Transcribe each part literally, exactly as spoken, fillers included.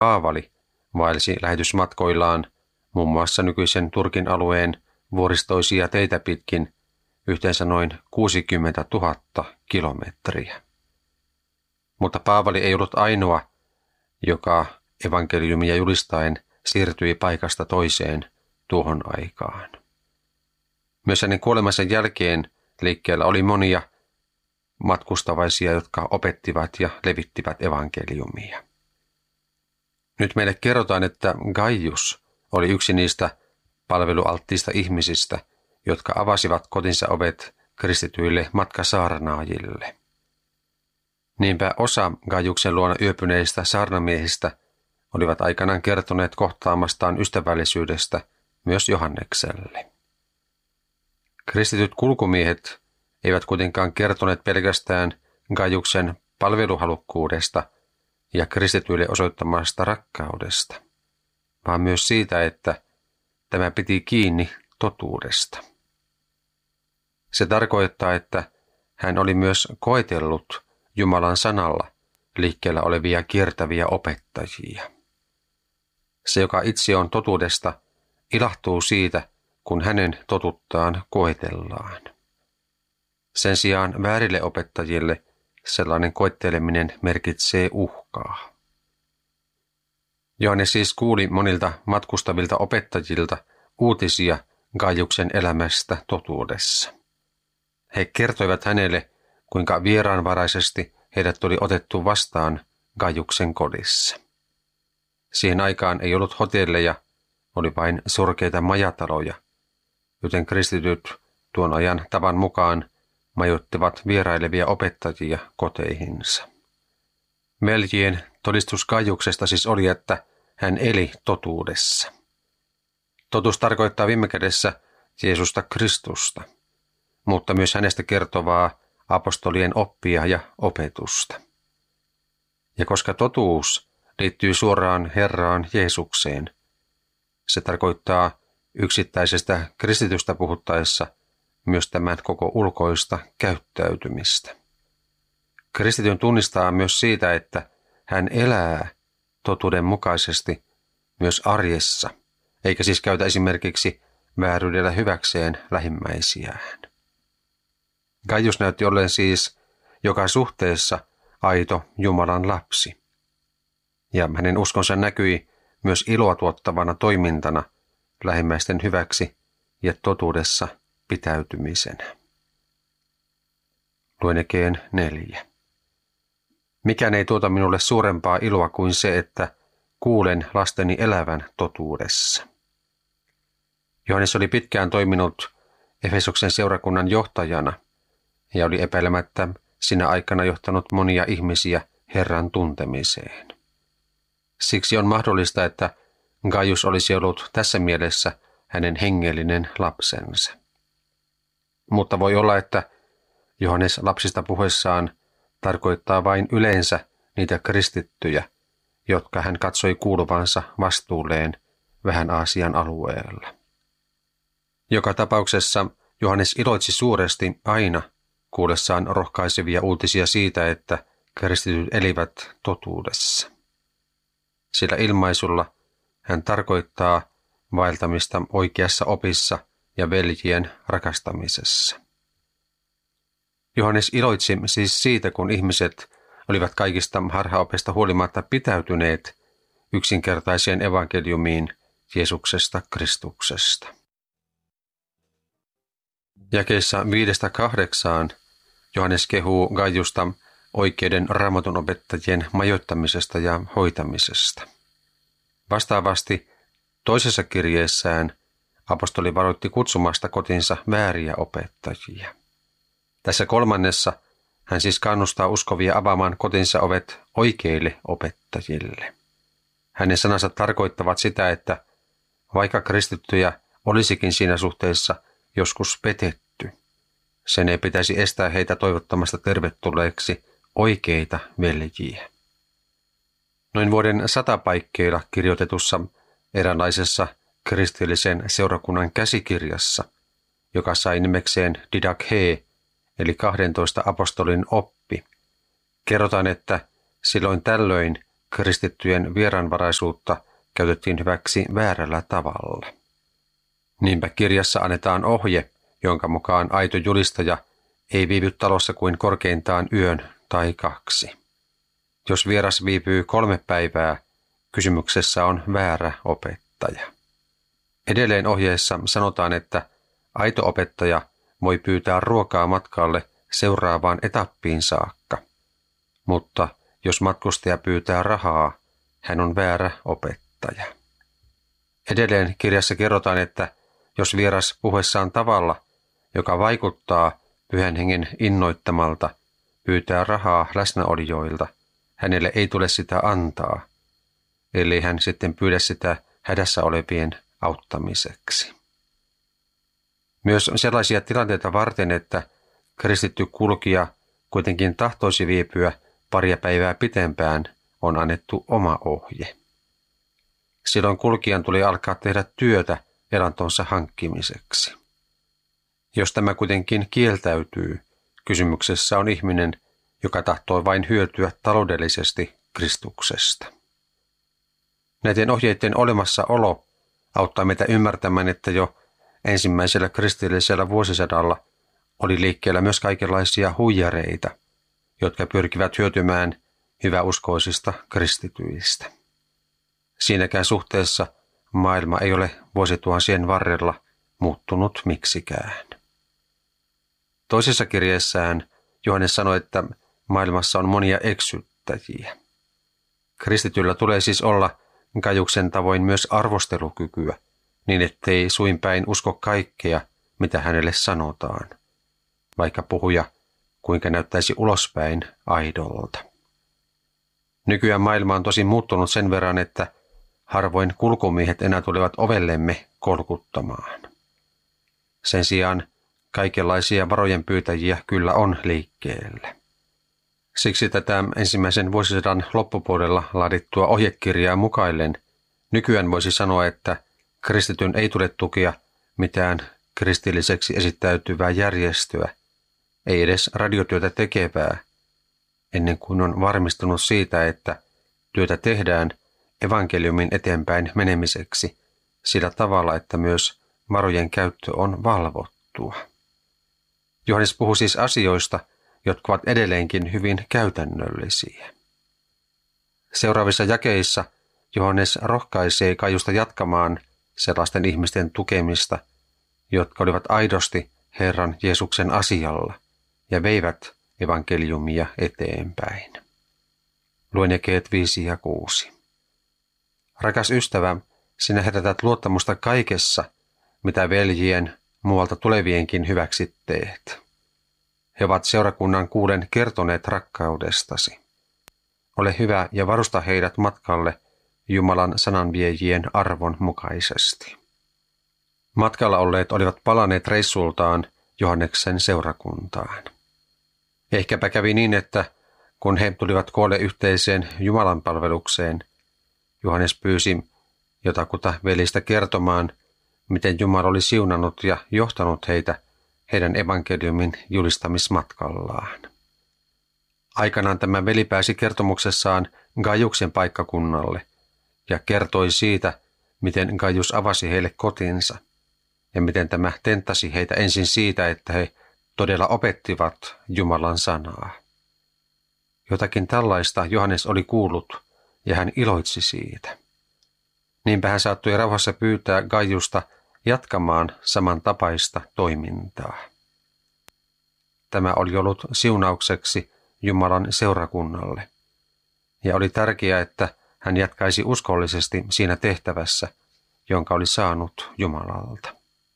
Paavali vaelsi lähetysmatkoillaan muun muassa nykyisen Turkin alueen vuoristoisia teitä pitkin yhteensä noin kuusikymmentätuhatta kilometriä. Mutta Paavali ei ollut ainoa, joka evankeliumia julistaen siirtyi paikasta toiseen tuohon aikaan. Myös hänen kuolemansa jälkeen liikkeellä oli monia matkustavaisia, jotka opettivat ja levittivät evankeliumia. Nyt meille kerrotaan, että Gaius oli yksi niistä palvelualttiista ihmisistä, jotka avasivat kotinsa ovet kristityille matkasaarnaajille. Niinpä osa Gaiuksen luona yöpyneistä saarnamiehistä olivat aikanaan kertoneet kohtaamastaan ystävällisyydestä myös Johannekselle. Kristityt kulkumiehet eivät kuitenkaan kertoneet pelkästään Gaiuksen palveluhalukkuudesta ja kristityille osoittamasta rakkaudesta, vaan myös siitä, että tämä piti kiinni totuudesta. Se tarkoittaa, että hän oli myös koetellut Jumalan sanalla liikkeellä olevia kiertäviä opettajia. Se, joka itse on totuudesta, ilahtuu siitä, kun hänen totuttaan koetellaan. Sen sijaan väärille opettajille sellainen koetteleminen merkitsee uhkaa. Johannes siis kuuli monilta matkustavilta opettajilta uutisia Gaiuksen elämästä totuudessa. He kertoivat hänelle, kuinka vieraanvaraisesti heidät oli otettu vastaan Gaiuksen kodissa. Siihen aikaan ei ollut hotelleja, oli vain surkeita majataloja, joten kristityt tuon ajan tavan mukaan majoittivat vierailevia opettajia koteihinsa. Veljien todistus Gaiuksesta siis oli, että hän eli totuudessa. Totuus tarkoittaa viime kädessä Jeesusta Kristusta, mutta myös hänestä kertovaa apostolien oppia ja opetusta. Ja koska totuus liittyy suoraan Herraan Jeesukseen, se tarkoittaa yksittäisestä kristitystä puhuttaessa myös tämän koko ulkoista käyttäytymistä. Kristityn tunnistaa myös siitä, että hän elää totuuden mukaisesti myös arjessa, eikä siis käytä esimerkiksi vääryydellä hyväkseen lähimmäisiään. Gaius näytti olleen siis joka suhteessa aito Jumalan lapsi, ja hänen uskonsa näkyi myös iloa tuottavana toimintana lähimmäisten hyväksi ja totuudessa pitäytymisenä. Luen Ekeen neljä. Mikään ei tuota minulle suurempaa iloa kuin se, että kuulen lasteni elävän totuudessa. Johannes oli pitkään toiminut Efesoksen seurakunnan johtajana ja oli epäilemättä sinä aikana johtanut monia ihmisiä Herran tuntemiseen. Siksi on mahdollista, että Gaius olisi ollut tässä mielessä hänen hengellinen lapsensa. Mutta voi olla, että Johannes lapsista puheessaan tarkoittaa vain yleensä niitä kristittyjä, jotka hän katsoi kuuluvansa vastuulleen vähän Aasian alueella. Joka tapauksessa Johannes iloitsi suuresti aina kuullessaan rohkaisevia uutisia siitä, että kristityt elivät totuudessa. Sillä ilmaisulla hän tarkoittaa vaeltamista oikeassa opissa ja veljien rakastamisessa. Johannes iloitsi siis siitä, kun ihmiset olivat kaikista harhaopista huolimatta pitäytyneet yksinkertaiseen evankeliumiin Jeesuksesta Kristuksesta. Jakeissa viidestä kahdeksaan Johannes kehuu Gaiusta oikeiden Raamatun opettajien majoittamisesta ja hoitamisesta. Vastaavasti toisessa kirjeessään apostoli varoitti kutsumasta kotinsa vääriä opettajia. Tässä kolmannessa hän siis kannustaa uskovia avaamaan kotinsa ovet oikeille opettajille. Hänen sanansa tarkoittavat sitä, että vaikka kristittyjä olisikin siinä suhteessa joskus petetty, sen ei pitäisi estää heitä toivottamasta tervetulleeksi oikeita veljiä. Noin vuoden satapaikkeilla kirjoitetussa eräänlaisessa kristillisen seurakunnan käsikirjassa, joka sai nimekseen Didache, eli kahdentoista apostolin oppi, kerrotaan, että silloin tällöin kristittyjen vieraanvaraisuutta käytettiin hyväksi väärällä tavalla. Niinpä kirjassa annetaan ohje, jonka mukaan aito julistaja ei viivy talossa kuin korkeintaan yön tai kaksi. Jos vieras viipyy kolme päivää, kysymyksessä on väärä opettaja. Edelleen ohjeessa sanotaan, että aito opettaja voi pyytää ruokaa matkalle seuraavaan etappiin saakka, mutta jos matkustaja pyytää rahaa, hän on väärä opettaja. Edelleen kirjassa kerrotaan, että jos vieras puhuessaan tavalla, joka vaikuttaa Pyhän Hengen innoittamalta, pyytää rahaa läsnäolijoilta, hänelle ei tule sitä antaa, ellei hän sitten pyydä sitä hädässä olevien auttamiseksi. Myös sellaisia tilanteita varten, että kristitty kulkija kuitenkin tahtoisi viipyä paria päivää pitempään, on annettu oma ohje. Silloin kulkijan tuli alkaa tehdä työtä elantonsa hankkimiseksi. Jos tämä kuitenkin kieltäytyy, kysymyksessä on ihminen, joka tahtoo vain hyötyä taloudellisesti Kristuksesta. Näiden ohjeiden olemassaolo auttaa meitä ymmärtämään, että jo ensimmäisellä kristillisellä vuosisadalla oli liikkeellä myös kaikenlaisia huijareita, jotka pyrkivät hyötymään hyväuskoisista kristityistä. Siinäkään suhteessa maailma ei ole vuosituhansien varrella muuttunut miksikään. Toisessa kirjeessään Johannes sanoi, että maailmassa on monia eksyttäjiä. Kristityllä tulee siis olla Gaiuksen tavoin myös arvostelukykyä, niin ettei suinpäin usko kaikkea, mitä hänelle sanotaan, vaikka puhuja kuinka näyttäisi ulospäin aidolta. Nykyään maailma on tosi muuttunut sen verran, että harvoin kulkumiehet enää tulevat ovellemme kolkuttamaan. Sen sijaan kaikenlaisia varojen pyytäjiä kyllä on liikkeellä. Siksi tätä ensimmäisen vuosisadan loppupuolella laadittua ohjekirjaa mukaillen nykyään voisi sanoa, että kristityn ei tule tukea mitään kristilliseksi esittäytyvää järjestöä, ei edes radiotyötä tekevää, ennen kuin on varmistunut siitä, että työtä tehdään evankeliumin eteenpäin menemiseksi sillä tavalla, että myös varojen käyttö on valvottua. Johannes puhuu siis asioista, jotka ovat edelleenkin hyvin käytännöllisiä. Seuraavissa jakeissa Johannes rohkaisee Gaiusta jatkamaan sellaisten ihmisten tukemista, jotka olivat aidosti Herran Jeesuksen asialla ja veivät evankeliumia eteenpäin. Luen jakeet viisi ja kuusi. Rakas ystävä, sinä herätät luottamusta kaikessa, mitä veljien muualta tulevienkin hyväksi teet. He ovat seurakunnan kuuden kertoneet rakkaudestasi. Ole hyvä ja varusta heidät matkalle Jumalan sananviejien arvon mukaisesti. Matkalla olleet olivat palanneet reissultaan Johanneksen seurakuntaan. Ehkäpä kävi niin, että kun he tulivat koolle yhteiseen Jumalan palvelukseen, Johannes pyysi jotakuta velistä kertomaan, miten Jumala oli siunannut ja johtanut heitä heidän evankeliumin julistamismatkallaan. Aikanaan tämä veli pääsi kertomuksessaan Gaiuksen paikkakunnalle ja kertoi siitä, miten Gaius avasi heille kotinsa ja miten tämä tenttasi heitä ensin siitä, että he todella opettivat Jumalan sanaa. Jotakin tällaista Johannes oli kuullut ja hän iloitsi siitä. Niinpä hän saattoi rauhassa pyytää Gaiusta jatkamaan samantapaista toimintaa. Tämä oli ollut siunaukseksi Jumalan seurakunnalle, ja oli tärkeää, että hän jatkaisi uskollisesti siinä tehtävässä, jonka oli saanut Jumalalta.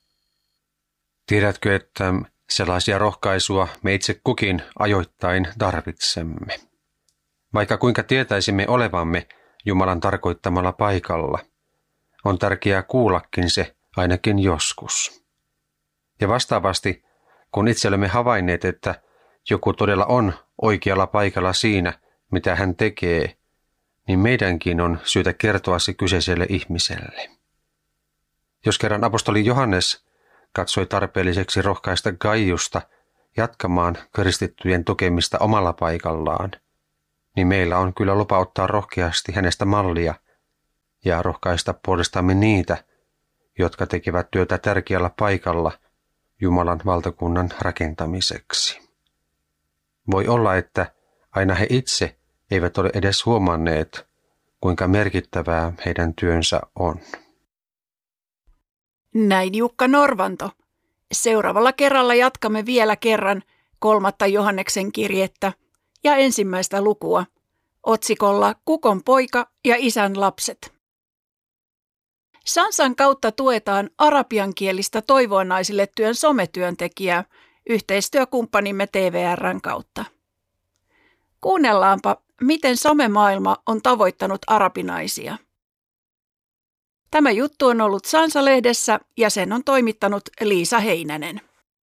Tiedätkö, että sellaisia rohkaisua me itse kukin ajoittain tarvitsemme? Vaikka kuinka tietäisimme olevamme Jumalan tarkoittamalla paikalla, on tärkeää kuullakin se ainakin joskus. Ja vastaavasti, kun itse olemme havainneet, että joku todella on oikealla paikalla siinä, mitä hän tekee, niin meidänkin on syytä kertoa se kyseiselle ihmiselle. Jos kerran apostoli Johannes katsoi tarpeelliseksi rohkaista Gaiusta jatkamaan kristittyjen tukemista omalla paikallaan, niin meillä on kyllä lupa ottaa rohkeasti hänestä mallia ja rohkaista puolestamme niitä, jotka tekevät työtä tärkeällä paikalla Jumalan valtakunnan rakentamiseksi. Voi olla, että aina he itse eivät ole edes huomanneet, kuinka merkittävää heidän työnsä on. Näin Jukka Norvanto. Seuraavalla kerralla jatkamme vielä kerran kolmatta Johanneksen kirjettä ja ensimmäistä lukua otsikolla Kukon poika ja isän lapset. Sansan kautta tuetaan arabiankielistä Toivoa naisille työn sometyöntekijää yhteistyökumppanimme T V R:n kautta. Kuunnellaanpa, miten somemaailma on tavoittanut arabinaisia. Tämä juttu on ollut Sansa-lehdessä ja sen on toimittanut Liisa Heinänen.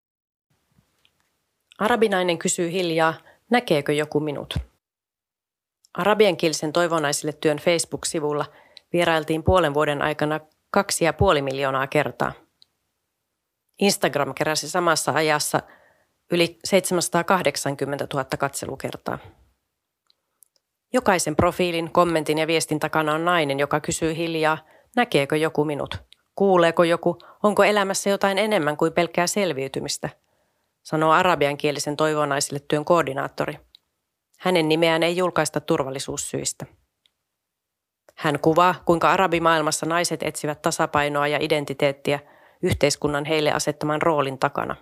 Arabinainen kysyy hiljaa, näkeekö joku minut? Arabiankielisen Toivonaisille työn Facebook-sivulla vierailtiin puolen vuoden aikana kaksi ja puoli miljoonaa kertaa. Instagram keräsi samassa ajassa yli seitsemänsataakahdeksankymmentätuhatta katselukertaa. Jokaisen profiilin, kommentin ja viestin takana on nainen, joka kysyy hiljaa, näkeekö joku minut? Kuuleeko joku? Onko elämässä jotain enemmän kuin pelkkää selviytymistä? Sanoo arabiankielisen Toivonaisille työn koordinaattori. Hänen nimeään ei julkaista turvallisuussyistä. Hän kuvaa, kuinka arabimaailmassa naiset etsivät tasapainoa ja identiteettiä yhteiskunnan heille asettaman roolin takana.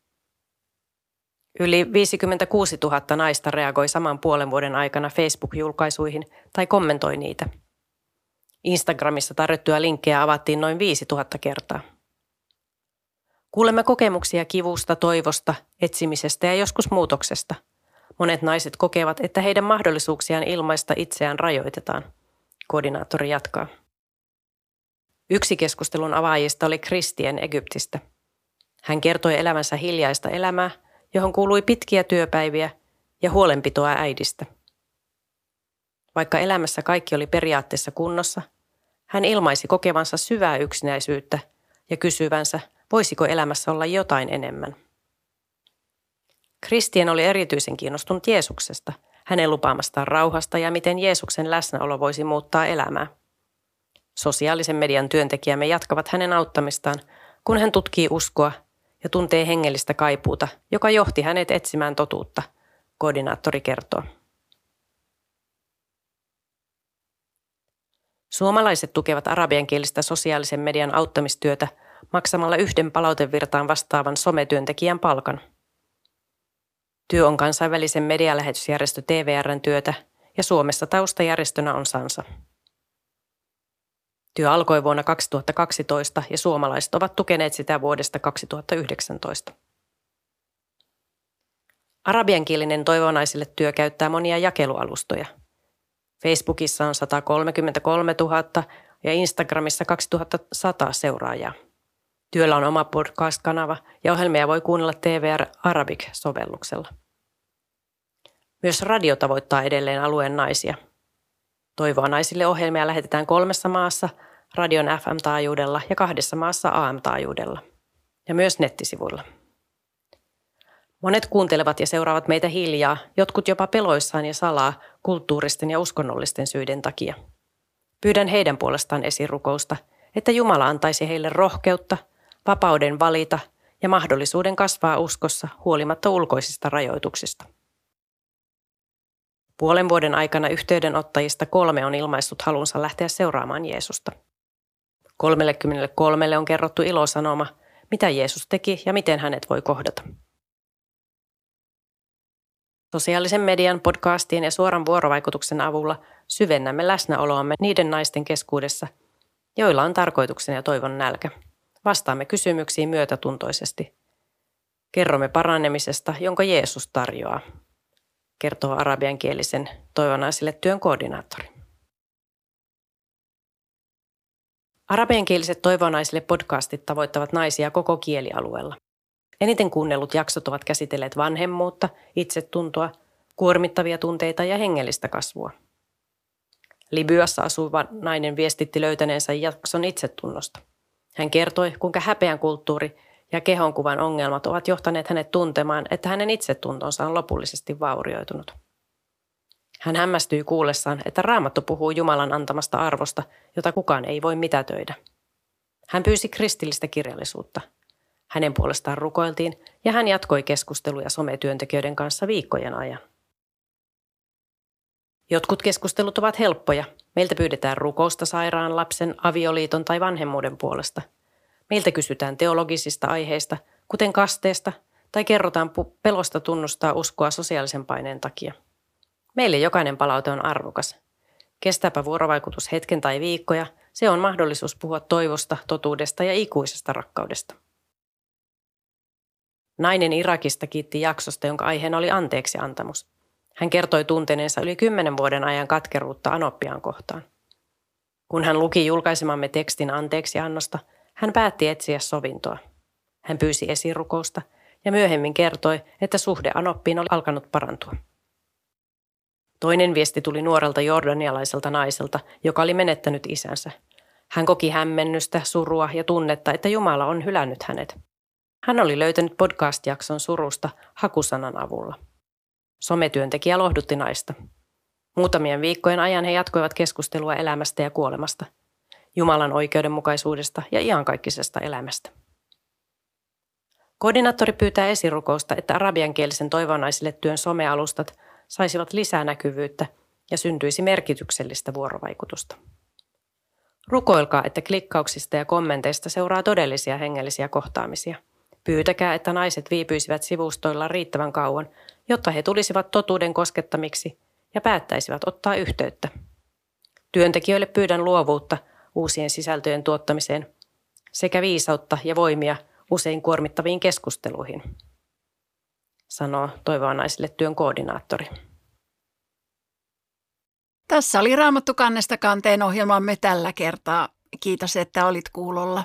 Yli viisikymmentäkuusituhatta naista reagoi saman puolen vuoden aikana Facebook-julkaisuihin tai kommentoi niitä. Instagramissa tarjottuja linkkejä avattiin noin viisituhatta kertaa. Kuulemme kokemuksia kivusta, toivosta, etsimisestä ja joskus muutoksesta. Monet naiset kokevat, että heidän mahdollisuuksiaan ilmaista itseään rajoitetaan. Koordinaattori jatkaa. Yksi keskustelun avaajista oli Kristien Egyptistä. Hän kertoi elämänsä hiljaista elämää, johon kuului pitkiä työpäiviä ja huolenpitoa äidistä. Vaikka elämässä kaikki oli periaatteessa kunnossa, hän ilmaisi kokevansa syvää yksinäisyyttä ja kysyvänsä, voisiko elämässä olla jotain enemmän. Kristien oli erityisen kiinnostunut Jeesuksesta, hänen lupaamastaan rauhasta ja miten Jeesuksen läsnäolo voisi muuttaa elämää. Sosiaalisen median työntekijämme jatkavat hänen auttamistaan, kun hän tutkii uskoa ja tuntee hengellistä kaipuuta, joka johti hänet etsimään totuutta, koordinaattori kertoo. Suomalaiset tukevat arabiankielistä sosiaalisen median auttamistyötä maksamalla yhden palautevirtaan vastaavan sometyöntekijän palkan. Työ on kansainvälisen medialähetysjärjestö T V R:n työtä ja Suomessa taustajärjestönä on Sansa. Työ alkoi vuonna kaksituhattakaksitoista ja suomalaiset ovat tukeneet sitä vuodesta kaksituhattayhdeksäntoista. Arabiankielinen Toivonaisille työ käyttää monia jakelualustoja. Facebookissa on sata kolmekymmentäkolmetuhatta ja Instagramissa kaksituhattasata seuraajaa. Työllä on oma podcast-kanava ja ohjelmia voi kuunnella T V R Arabic-sovelluksella. Myös radio tavoittaa edelleen alueen naisia. Toivoa naisille ohjelmia lähetetään kolmessa maassa, radion F M-taajuudella ja kahdessa maassa A M-taajuudella. Ja myös nettisivuilla. Monet kuuntelevat ja seuraavat meitä hiljaa, jotkut jopa peloissaan ja salaa kulttuuristen ja uskonnollisten syiden takia. Pyydän heidän puolestaan esirukousta, että Jumala antaisi heille rohkeutta, vapauden valita ja mahdollisuuden kasvaa uskossa huolimatta ulkoisista rajoituksista. Puolen vuoden aikana yhteydenottajista kolme on ilmaissut halunsa lähteä seuraamaan Jeesusta. kolmekymmentäkolme on kerrottu ilosanoma, mitä Jeesus teki ja miten hänet voi kohdata. Sosiaalisen median, podcastien ja suoran vuorovaikutuksen avulla syvennämme läsnäoloamme niiden naisten keskuudessa, joilla on tarkoituksen ja toivon nälkä. Vastaamme kysymyksiin myötätuntoisesti. Kerromme parannemisesta, jonka Jeesus tarjoaa, kertoo arabiankielisen Toivonaisille työn koordinaattori. Arabiankieliset Toivonaisille podcastit tavoittavat naisia koko kielialueella. Eniten kuunnellut jaksot ovat käsitelleet vanhemmuutta, itsetuntoa, kuormittavia tunteita ja hengellistä kasvua. Libyassa asuva nainen viestitti löytäneensä jakson itsetunnosta. Hän kertoi, kuinka häpeän kulttuuri ja kehonkuvan ongelmat ovat johtaneet hänet tuntemaan, että hänen itsetuntonsa on lopullisesti vaurioitunut. Hän hämmästyi kuullessaan, että Raamattu puhuu Jumalan antamasta arvosta, jota kukaan ei voi mitätöidä. Hän pyysi kristillistä kirjallisuutta. Hänen puolestaan rukoiltiin ja hän jatkoi keskusteluja sometyöntekijöiden kanssa viikkojen ajan. Jotkut keskustelut ovat helppoja. Meiltä pyydetään rukousta sairaan lapsen, avioliiton tai vanhemmuuden puolesta. Meiltä kysytään teologisista aiheista, kuten kasteesta, tai kerrotaan pelosta tunnustaa uskoa sosiaalisen paineen takia. Meille jokainen palaute on arvokas. Kestääpä vuorovaikutus hetken tai viikkoja, se on mahdollisuus puhua toivosta, totuudesta ja ikuisesta rakkaudesta. Nainen Irakista kiitti jaksosta, jonka aiheena oli anteeksiantamus. Hän kertoi tunteneensa yli kymmenen vuoden ajan katkeruutta Anoppiaan kohtaan. Kun hän luki julkaisemamme tekstin anteeksiannosta, hän päätti etsiä sovintoa. Hän pyysi esirukousta ja myöhemmin kertoi, että suhde Anoppiin oli alkanut parantua. Toinen viesti tuli nuorelta jordanialaiselta naiselta, joka oli menettänyt isänsä. Hän koki hämmennystä, surua ja tunnetta, että Jumala on hylännyt hänet. Hän oli löytänyt podcast-jakson surusta hakusanan avulla. Sometyöntekijä lohdutti naista. Muutamien viikkojen ajan he jatkoivat keskustelua elämästä ja kuolemasta, Jumalan oikeudenmukaisuudesta ja iankaikkisesta elämästä. Koordinaattori pyytää esirukousta, että arabiankielisen toivonaisille työn somealustat saisivat lisää näkyvyyttä ja syntyisi merkityksellistä vuorovaikutusta. Rukoilkaa, että klikkauksista ja kommenteista seuraa todellisia hengellisiä kohtaamisia. Pyytäkää, että naiset viipyisivät sivustoilla riittävän kauan, jotta he tulisivat totuuden koskettamiksi ja päättäisivät ottaa yhteyttä. Työntekijöille pyydän luovuutta uusien sisältöjen tuottamiseen sekä viisautta ja voimia usein kuormittaviin keskusteluihin, sanoo Toivoa naisille työn koordinaattori. Tässä oli Raamattu kannesta kanteen ohjelmamme tällä kertaa. Kiitos, että olit kuulolla.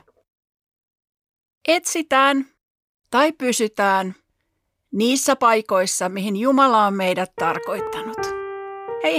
Etsitään tai pysytään niissä paikoissa, mihin Jumala on meidät tarkoittanut.